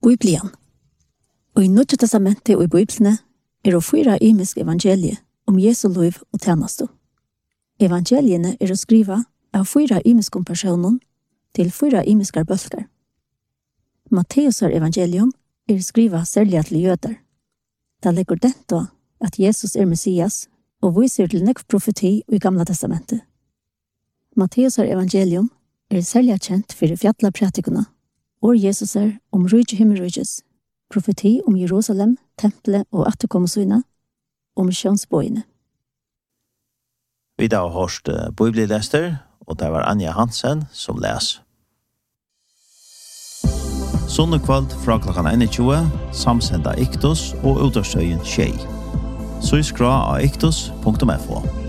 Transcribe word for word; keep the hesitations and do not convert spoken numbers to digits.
Bibeln. Og i Nya testamentet og i Bibelene er det fyra imiske evangelier om Jesu liv og tjeneste. Evangeliene er å skrive av fyra imiske personer til fyra imiske bølger. Matteus evangelium er skriva særlig til jøder. Det legger dette at Jesus er Messias og viser til nekv profeti i Gamla testamentet. Matteus evangelium er særlig kjent for fjalla pratikuna, og Jesus er om rydde himmelrydges, profeti om Jerusalem, tempelet og atterkommelsøyene, og misjonsbøyene. Vi da har hørt bibellester, og det var Anja Hansen som les. Sånne kveld fra klokken tjueen, samsenda Iktos og utårstøyen Tjei. Så skra av iktos punktum f o.